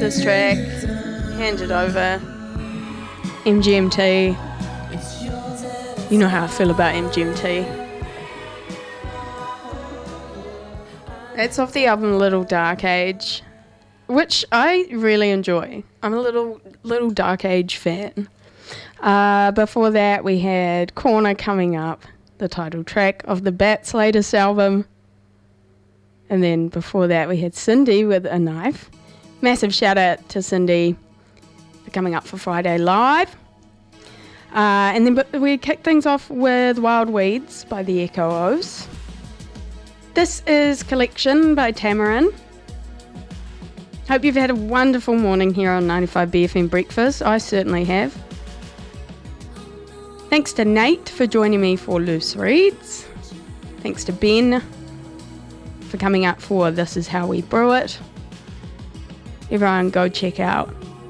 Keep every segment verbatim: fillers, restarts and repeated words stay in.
this track, hand it over. M G M T. You know how I feel about M G M T. It's off the album Little Dark Age, which I really enjoy. I'm a little little Dark Age fan. Uh, before that, we had Corner Coming Up, the title track of the Bats' latest album. And then before that, we had Cindy with A Knife. Massive shout out to Cindy for coming up for Friday Live. Uh, and then we kicked things off with Wild Weeds by the Echo O's. This is Collection by Tamarin. Hope you've had a wonderful morning here on ninety-five B F M Breakfast. I certainly have. Thanks to Nate for joining me for Loose Reads. Thanks to Ben for coming up for This Is How We Brew It. Everyone go check out.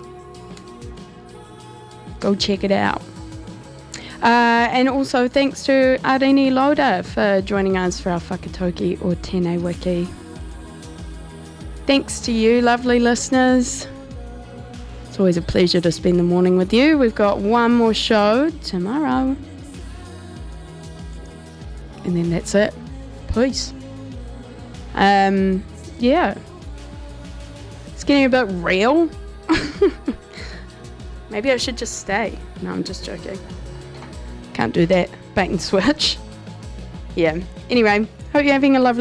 Go check it out. Uh, and also thanks to Arini Loda for joining us for our Whakatoki or Tēnei Wiki. Thanks to you, lovely listeners. It's always a pleasure to spend the morning with you. We've got one more show tomorrow. And then that's it. Peace. Um, yeah. It's getting a bit real. Maybe I should just stay. No, I'm just joking. Can't do that. Bait and switch. Yeah. Anyway, hope you're having a lovely